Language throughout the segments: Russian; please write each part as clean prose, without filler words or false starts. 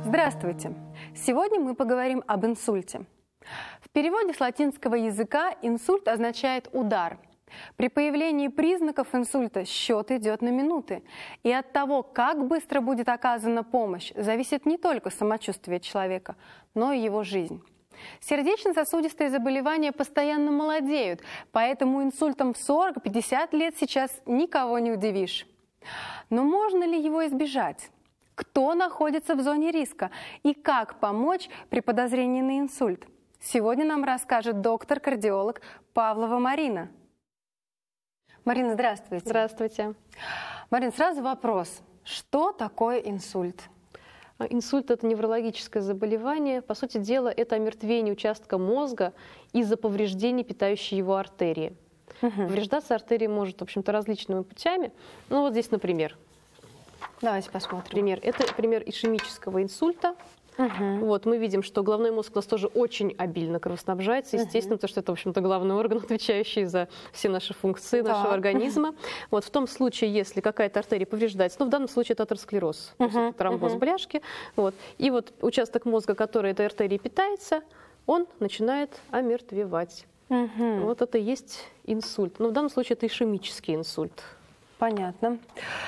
Здравствуйте! Сегодня мы поговорим об инсульте. В переводе с латинского языка инсульт означает «удар». При появлении признаков инсульта счет идет на минуты. И от того, как быстро будет оказана помощь, зависит не только самочувствие человека, но и его жизнь. Сердечно-сосудистые заболевания постоянно молодеют, поэтому инсультом в 40-50 лет сейчас никого не удивишь. Но можно ли его избежать? Кто находится в зоне риска и как помочь при подозрении на инсульт? Сегодня нам расскажет доктор-кардиолог Павлова Марина. Марина, здравствуйте. Здравствуйте. Марина, сразу вопрос. Что такое инсульт? Инсульт – это неврологическое заболевание. По сути дела, это омертвение участка мозга из-за повреждений, питающей его артерии. Повреждаться артерия может, в общем-то, различными путями. Ну вот здесь, например. Давайте посмотрим. Это пример ишемического инсульта. Вот, мы видим, что головной мозг у нас тоже очень обильно кровоснабжается, естественно, потому что это, в общем-то, главный орган, отвечающий за все наши функции нашего организма. Вот, в том случае, если какая-то артерия повреждается, ну, в данном случае это атеросклероз, тромбоз бляшки, вот, и вот участок мозга, который этой артерией питается, он начинает омертвевать. Вот это и есть инсульт. Но в данном случае это ишемический инсульт. Понятно.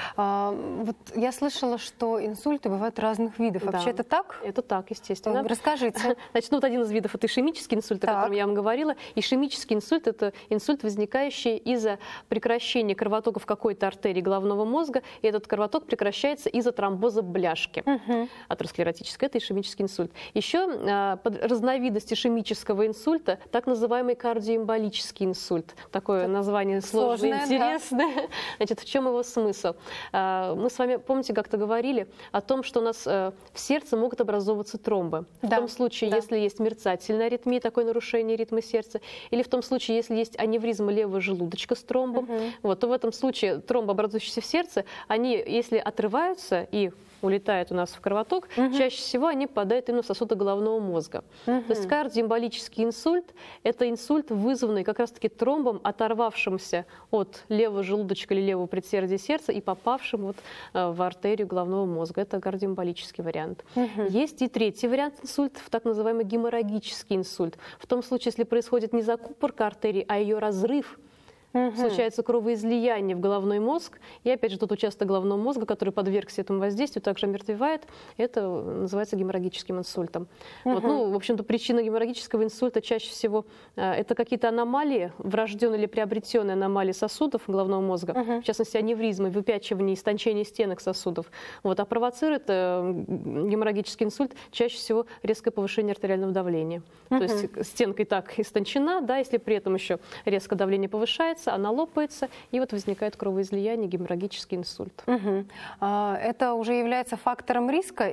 Вот я слышала, что инсульты бывают разных видов. Вообще это так? Это так, естественно. Расскажите. Значит, ну, вот один из видов – это ишемический инсульт, о котором я вам говорила. Ишемический инсульт – это инсульт, возникающий из-за прекращения кровотока в какой-то артерии головного мозга, и этот кровоток прекращается из-за тромбоза бляшки. Атеросклеротический – это ишемический инсульт. Еще разновидность ишемического инсульта – так называемый кардиоэмболический инсульт. Такое название сложное, интересное. Значит, в чем его смысл? Мы с вами, помните, как-то говорили о том, что у нас в сердце могут образовываться тромбы. В том случае, если есть мерцательная аритмия, такое нарушение ритма сердца, или в том случае, если есть аневризма левого желудочка с тромбом, вот, то в этом случае тромбы, образующиеся в сердце, они, если отрываются и улетают у нас в кровоток, чаще всего они попадают именно в сосуды головного мозга. То есть кардиоэмболический инсульт – это инсульт, вызванный как раз-таки тромбом, оторвавшимся от левого желудочка или левого предсердия сердца и попавшим вот в артерию головного мозга. Это кардиоэмболический вариант. Есть и третий вариант инсультов, так называемый геморрагический инсульт. В том случае, если происходит не закупорка артерии, а ее разрыв, случается кровоизлияние в головной мозг, и опять же тот участок головного мозга, который подвергся этому воздействию, также омертвевает, это называется геморрагическим инсультом. Вот, ну, в общем-то, причина геморрагического инсульта чаще всего это какие-то аномалии, врожденные или приобретенные аномалии сосудов головного мозга, в частности аневризмы, выпячивание, истончение стенок сосудов. Вот, а провоцирует геморрагический инсульт чаще всего резкое повышение артериального давления. То есть стенка и так истончена, да, если при этом еще резко давление повышается, она лопается, и вот возникает кровоизлияние, геморрагический инсульт. Это уже является фактором риска?